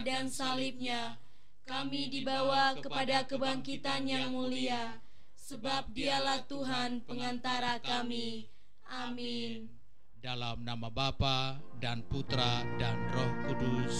dan salibnya, kami dibawa kepada kebangkitan yang mulia, sebab Dialah Tuhan pengantara kami. Amin. Dalam nama Bapa dan Putra dan Roh Kudus.